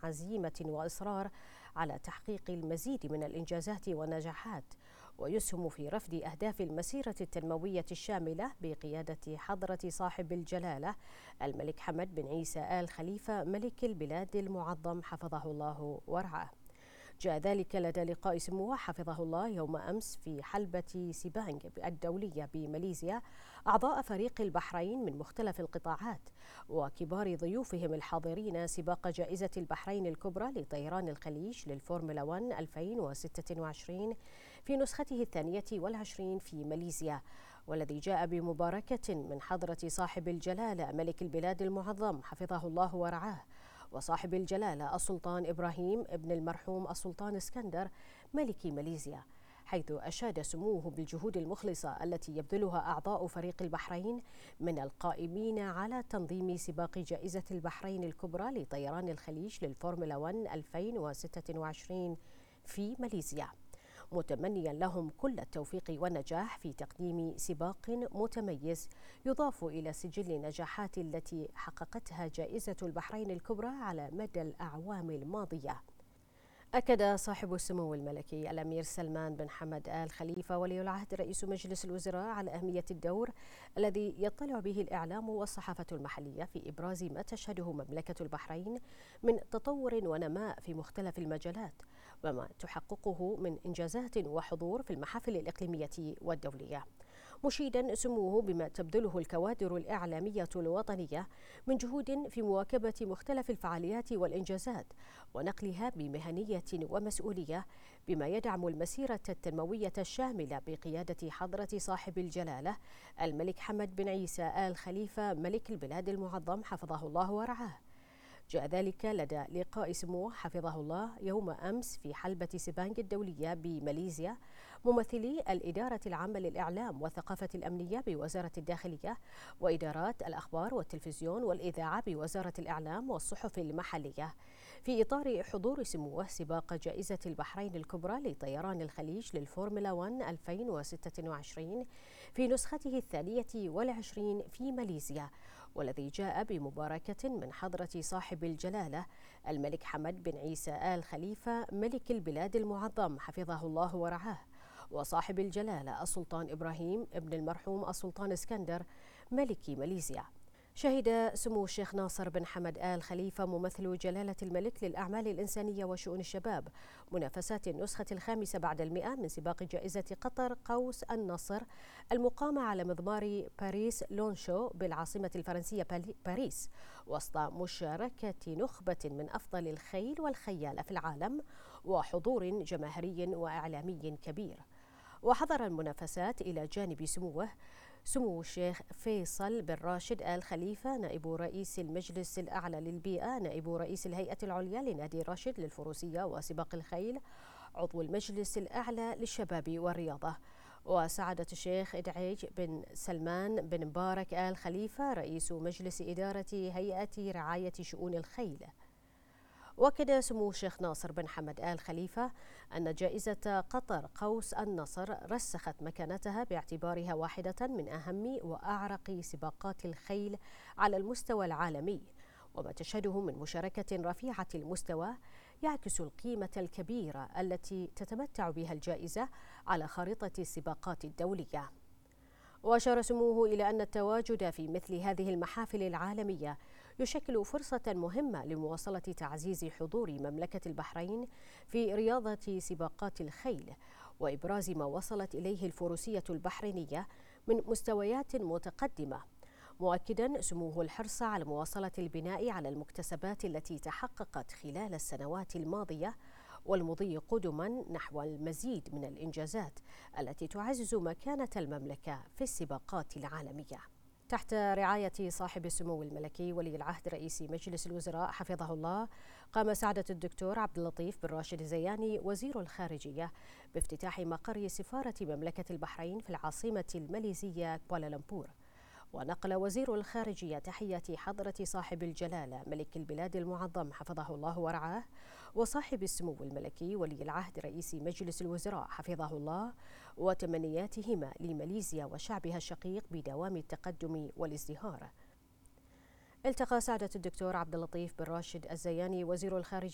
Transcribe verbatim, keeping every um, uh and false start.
عزيمة وإصرار على تحقيق المزيد من الإنجازات والنجاحات، ويسهم في رفض أهداف المسيرة التنموية الشاملة بقيادة حضرة صاحب الجلالة الملك حمد بن عيسى آل خليفة ملك البلاد المعظم حفظه الله ورعاه. جاء ذلك لدى لقاء سموه حفظه الله يوم أمس في حلبة سيبانغ الدولية بماليزيا أعضاء فريق البحرين من مختلف القطاعات وكبار ضيوفهم الحاضرين سباق جائزة البحرين الكبرى لطيران الخليج للفورمولا واحد ألفين وستة وعشرين في نسخته الثانية والعشرين في ماليزيا، والذي جاء بمباركة من حضرة صاحب الجلالة ملك البلاد المعظم حفظه الله ورعاه وصاحب الجلالة السلطان إبراهيم ابن المرحوم السلطان اسكندر ملك ماليزيا، حيث أشاد سموه بالجهود المخلصة التي يبذلها أعضاء فريق البحرين من القائمين على تنظيم سباق جائزة البحرين الكبرى لطيران الخليج للفورمولا واحد ألفين وستة وعشرين في ماليزيا، متمنيا لهم كل التوفيق والنجاح في تقديم سباق متميز يضاف إلى سجل النجاحات التي حققتها جائزة البحرين الكبرى على مدى الأعوام الماضية. أكد صاحب السمو الملكي الأمير سلمان بن حمد آل خليفة ولي العهد رئيس مجلس الوزراء على أهمية الدور الذي يطلع به الإعلام والصحافة المحلية في إبراز ما تشهده مملكة البحرين من تطور ونماء في مختلف المجالات، وما تحققه من إنجازات وحضور في المحافل الإقليمية والدولية، مشيدا سموه بما تبذله الكوادر الإعلامية الوطنية من جهود في مواكبة مختلف الفعاليات والإنجازات ونقلها بمهنية ومسؤولية، بما يدعم المسيرة التنموية الشاملة بقيادة حضرة صاحب الجلالة الملك حمد بن عيسى آل خليفة ملك البلاد المعظم حفظه الله ورعاه. جاء ذلك لدى لقاء سموه حفظه الله يوم أمس في حلبة سيبانغ الدولية بماليزيا ممثلي الإدارة العامة للإعلام والثقافة الأمنية بوزارة الداخلية وإدارات الأخبار والتلفزيون والإذاعة بوزارة الإعلام والصحف المحلية، في إطار حضور سموه سباق جائزة البحرين الكبرى لطيران الخليج للفورمولا واحد ألفين وستة وعشرين في نسخته الثانية والعشرين في ماليزيا، والذي جاء بمباركة من حضرة صاحب الجلالة الملك حمد بن عيسى آل خليفة ملك البلاد المعظم حفظه الله ورعاه وصاحب الجلالة السلطان إبراهيم ابن المرحوم السلطان اسكندر ملك ماليزيا. شهد سمو الشيخ ناصر بن حمد آل خليفة ممثل جلالة الملك للأعمال الإنسانية وشؤون الشباب منافسات النسخة الخامسة بعد المئة من سباق جائزة قطر قوس النصر المقامة على مضمار باريس لونشو بالعاصمة الفرنسية باريس، وسط مشاركة نخبة من أفضل الخيل والخيال في العالم وحضور جماهيري وإعلامي كبير. وحضر المنافسات إلى جانب سموه سمو الشيخ فيصل بن راشد آل خليفة نائب رئيس المجلس الأعلى للبيئة نائب رئيس الهيئة العليا لنادي راشد للفروسية وسباق الخيل عضو المجلس الأعلى للشباب والرياضة، وسعادة الشيخ إدعيج بن سلمان بن مبارك آل خليفة رئيس مجلس إدارة هيئة رعاية شؤون الخيل. وأكد سمو الشيخ ناصر بن حمد آل خليفة أن جائزة قطر قوس النصر رسخت مكانتها باعتبارها واحدة من أهم وأعرق سباقات الخيل على المستوى العالمي، وما تشهده من مشاركة رفيعة المستوى يعكس القيمة الكبيرة التي تتمتع بها الجائزة على خارطة السباقات الدولية. وأشار سموه إلى أن التواجد في مثل هذه المحافل العالمية يشكل فرصة مهمة لمواصلة تعزيز حضور مملكة البحرين في رياضة سباقات الخيل وإبراز ما وصلت إليه الفروسية البحرينية من مستويات متقدمة، مؤكدا سموه الحرص على مواصلة البناء على المكتسبات التي تحققت خلال السنوات الماضية والمضي قدما نحو المزيد من الإنجازات التي تعزز مكانة المملكة في السباقات العالمية. تحت رعاية صاحب السمو الملكي ولي العهد رئيس مجلس الوزراء حفظه الله، قام سعادة الدكتور عبد اللطيف بن راشد الزياني وزير الخارجية بافتتاح مقر سفارة مملكة البحرين في العاصمة الماليزية كوالالمبور. ونقل وزير الخارجية تحية حضرة صاحب الجلالة ملك البلاد المعظم حفظه الله ورعاه وصاحب السمو الملكي ولي العهد رئيس مجلس الوزراء حفظه الله وتمنياتهما لماليزيا وشعبها الشقيق بدوام التقدم والازدهار. التقى سعادة الدكتور عبد اللطيف بن راشد الزياني وزير الخارجية